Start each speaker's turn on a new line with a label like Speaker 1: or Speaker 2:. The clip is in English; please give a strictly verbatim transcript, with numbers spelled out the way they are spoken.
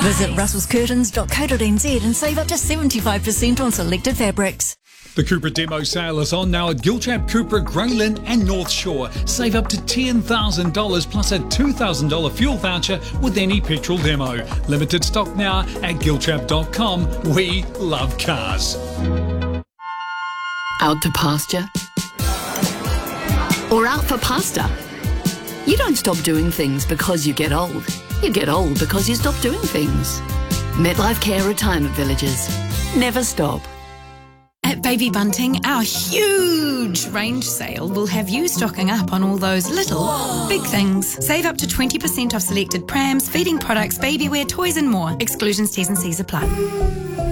Speaker 1: Visit russels curtains dot co dot n z and save up to seventy-five percent on selected fabrics.
Speaker 2: The Cupra demo sale is on now at Giltrap, Cupra, Grey Lynn and North Shore. Save up to ten thousand dollars plus a two thousand dollars fuel voucher with any petrol demo. Limited stock now at giltrap dot com. We love cars.
Speaker 3: Out to pasture? Or out for pasta? You don't stop doing things because you get old. You get old because you stop doing things. MetLife Care Retirement Villages. Never stop.
Speaker 4: At Baby Bunting, our huge range sale will have you stocking up on all those little, Whoa. big things. Save up to twenty percent off selected prams, feeding products, baby wear, toys and more. Exclusions, T's and C's apply.